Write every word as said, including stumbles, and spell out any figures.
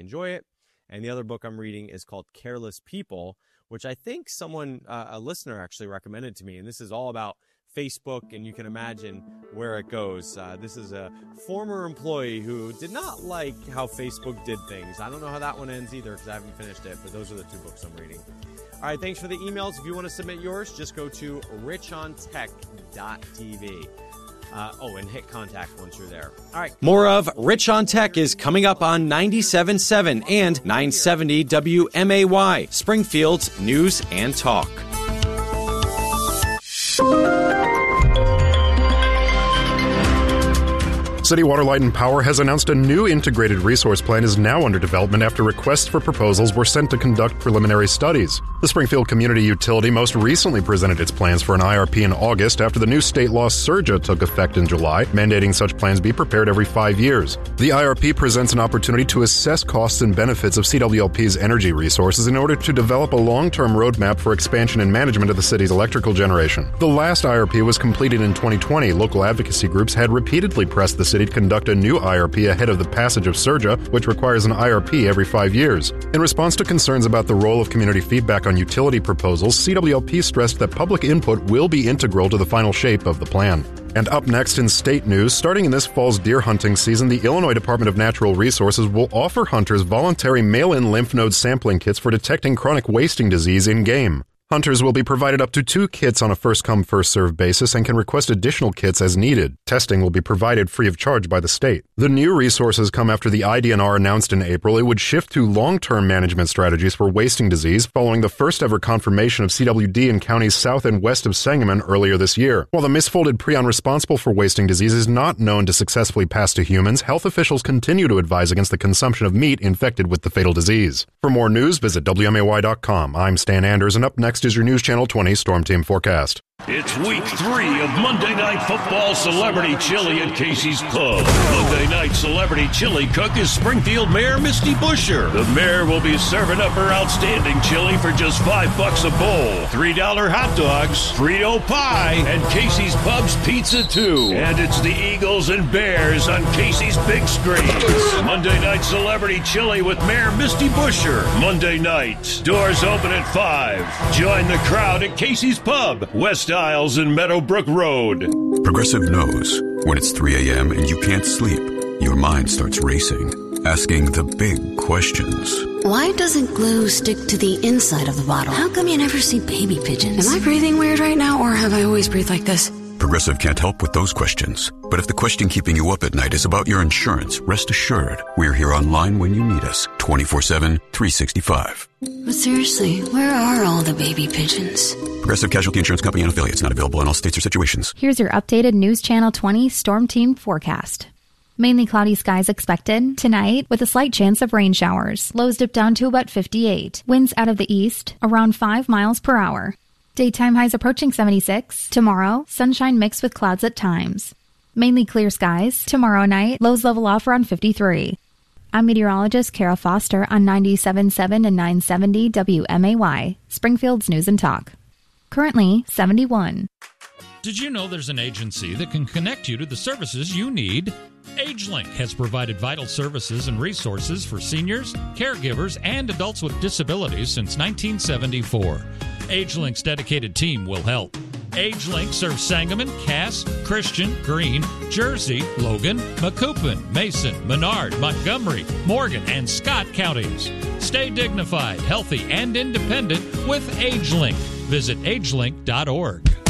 enjoy it. And the other book I'm reading is called Careless People, which I think someone, uh, a listener actually recommended to me. And this is all about Facebook, and you can imagine where it goes. Uh, this is a former employee who did not like how Facebook did things. I don't know how that one ends either because I haven't finished it, but those are the two books I'm reading. All right, thanks for the emails. If you want to submit yours, just go to rich on tech dot t v. Uh, oh, and hit contact once you're there. All right. More of Rich on Tech is coming up on ninety-seven point seven and nine seventy W M A Y, Springfield's News and Talk. City Water, Light and Power has announced a new integrated resource plan is now under development after requests for proposals were sent to conduct preliminary studies. The Springfield Community Utility most recently presented its plans for an I R P in August after the new state law SURJA took effect in July, mandating such plans be prepared every five years. The I R P presents an opportunity to assess costs and benefits of C W L P's energy resources in order to develop a long-term roadmap for expansion and management of the city's electrical generation. The last I R P was completed in twenty twenty. Local advocacy groups had repeatedly pressed the city to conduct a new I R P ahead of the passage of SURJA, which requires an I R P every five years. In response to concerns about the role of community feedback on utility proposals, C W L P stressed that public input will be integral to the final shape of the plan. And up next in state news, starting in this fall's deer hunting season, the Illinois Department of Natural Resources will offer hunters voluntary mail-in lymph node sampling kits for detecting chronic wasting disease in game. Hunters will be provided up to two kits on a first-come, first-served basis and can request additional kits as needed. Testing will be provided free of charge by the state. The new resources come after the I D N R announced in April it would shift to long-term management strategies for wasting disease following the first-ever confirmation of C W D in counties south and west of Sangamon earlier this year. While the misfolded prion responsible for wasting disease is not known to successfully pass to humans, health officials continue to advise against the consumption of meat infected with the fatal disease. For more news, visit W M A Y dot com. I'm Stan Anders, and up next is your News Channel twenty Storm Team forecast. It's week three of Monday Night Football Celebrity Chili at Casey's Pub. Monday Night Celebrity Chili cook is Springfield Mayor Misty Buscher. The mayor will be serving up her outstanding chili for just five bucks a bowl. Three dollar hot dogs, Frito pie, and Casey's Pub's pizza too. And it's the Eagles and Bears on Casey's big screens. Monday Night Celebrity Chili with Mayor Misty Buscher. Monday night. Doors open at five. Join the crowd at Casey's Pub, West Isles and Meadowbrook Road. Progressive knows when it's three a.m. and you can't sleep, your mind starts racing, asking the big questions. Why doesn't glue stick to the inside of the bottle? How come you never see baby pigeons? Am I breathing weird right now, or have I always breathed like this? Progressive can't help with those questions. But if the question keeping you up at night is about your insurance, rest assured, we're here online when you need us, twenty-four seven, three sixty-five. But seriously, where are all the baby pigeons? Progressive Casualty Insurance Company and affiliates, not available in all states or situations. Here's your updated News Channel twenty Storm Team forecast. Mainly cloudy skies expected tonight with a slight chance of rain showers. Lows dip down to about fifty-eight. Winds out of the east around five miles per hour. Daytime highs approaching seventy-six. Tomorrow, sunshine mixed with clouds at times. Mainly clear skies. Tomorrow night, lows level off around fifty-three. I'm meteorologist Kara Foster on ninety-seven point seven and nine seventy W M A Y, Springfield's News and Talk. Currently, seventy-one. Did you know there's an agency that can connect you to the services you need? AgeLink has provided vital services and resources for seniors, caregivers, and adults with disabilities since nineteen seventy-four. AgeLink's dedicated team will help. AgeLink serves Sangamon, Cass, Christian, Greene, Jersey, Logan, Macoupin, Mason, Menard, Montgomery, Morgan, and Scott counties. Stay dignified, healthy, and independent with AgeLink. Visit agelink dot org.